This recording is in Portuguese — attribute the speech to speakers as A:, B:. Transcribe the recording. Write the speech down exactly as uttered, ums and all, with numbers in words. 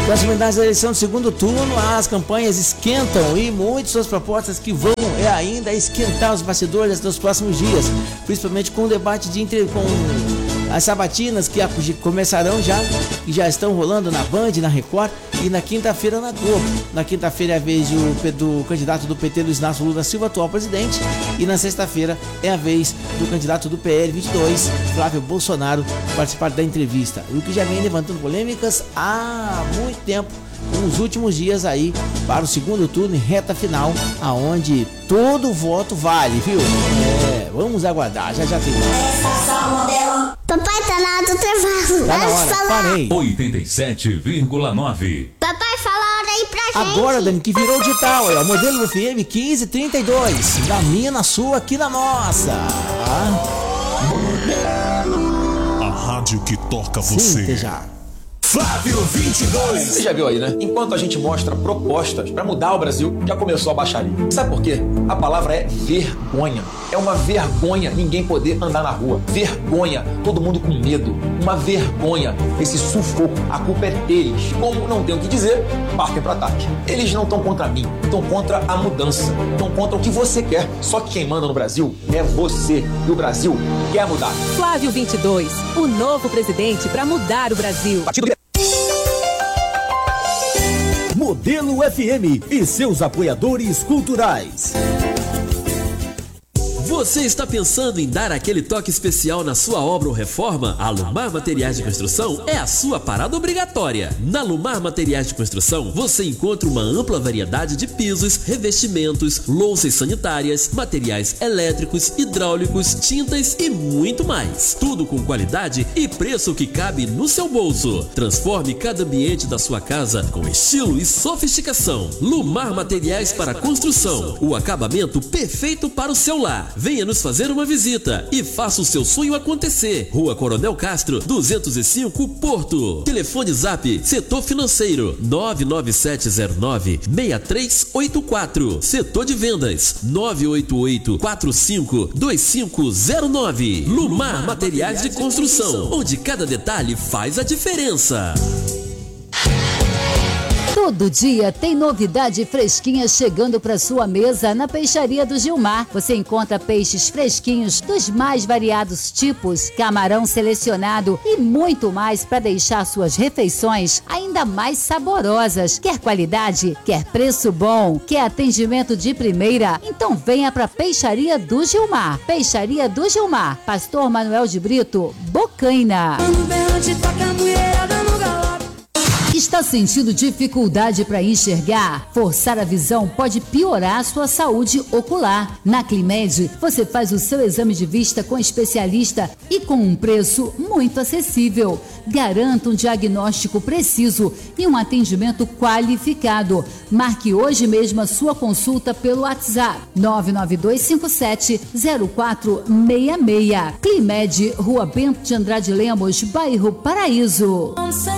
A: Proximidade da eleição do segundo turno, as campanhas esquentam e muitas suas propostas que vão é ainda esquentar os bastidores dos próximos dias, principalmente com o debate de entre, com as sabatinas que começarão já e já estão rolando na Band, na Record e na quinta-feira na Globo. Na quinta-feira é a vez do, do candidato do P T, Luiz Inácio Lula Silva, atual presidente, e na sexta-feira é a vez do candidato do P L vinte e dois, Flávio Bolsonaro, participar da entrevista. O que já vem levantando polêmicas há muito tempo, nos últimos dias aí, para o segundo turno e reta final, aonde todo voto vale, viu? É, vamos aguardar, já já tem.
B: Papai, tá na hora do intervalo.
A: Tá na hora, parei.
C: oitenta e sete vírgula nove.
B: Papai, fala a hora aí pra gente.
A: Agora, Dani, que virou digital, é o modelo F M quinze trinta e dois. Da minha na sua, aqui na nossa.
D: A rádio que toca você.
A: Sim, já.
E: Flávio vinte e dois. Você já viu aí, né? Enquanto a gente mostra propostas pra mudar o Brasil, já começou a baixaria. Sabe por quê? A palavra é vergonha. É uma vergonha ninguém poder andar na rua. Vergonha, todo mundo com medo. Uma vergonha, esse sufoco. A culpa é deles. Como não tem o que dizer, partem pro ataque. Eles não estão contra mim, estão contra a mudança. Estão contra o que você quer. Só que quem manda no Brasil é você. E o Brasil quer mudar.
F: Flávio vinte e dois, o novo presidente pra mudar o Brasil.
E: Partido
G: Modelo F M e seus apoiadores culturais.
H: Você está pensando em dar aquele toque especial na sua obra ou reforma? A Lumar Materiais de Construção é a sua parada obrigatória. Na Lumar Materiais de Construção, você encontra uma ampla variedade de pisos, revestimentos, louças sanitárias, materiais elétricos, hidráulicos, tintas e muito mais. Tudo com qualidade e preço que cabe no seu bolso. Transforme cada ambiente da sua casa com estilo e sofisticação. Lumar Materiais para Construção, o acabamento perfeito para o seu lar. Venha nos fazer uma visita e faça o seu sonho acontecer. Rua Coronel Castro, duzentos e cinco, Porto. Telefone Zap, Setor Financeiro, nove nove sete zero nove, seis três oito quatro. Setor de Vendas, nove oito oito, quatro cinco dois cinco zero nove. Lumar Materiais de Construção, onde cada detalhe faz a diferença.
I: Todo dia tem novidade fresquinha chegando para sua mesa na Peixaria do Gilmar. Você encontra peixes fresquinhos dos mais variados tipos, camarão selecionado e muito mais para deixar suas refeições ainda mais saborosas. Quer qualidade? Quer preço bom? Quer atendimento de primeira? Então venha para Peixaria do Gilmar. Peixaria do Gilmar, Pastor Manuel de Brito, Bocaina. Está sentindo dificuldade para enxergar? Forçar a visão pode piorar a sua saúde ocular. Na Climed, você faz o seu exame de vista com especialista e com um preço muito acessível. Garanta um diagnóstico preciso e um atendimento qualificado. Marque hoje mesmo a sua consulta pelo WhatsApp nove nove dois cinco sete zero quatro seis seis. Climed, Rua Bento de Andrade Lemos, bairro Paraíso.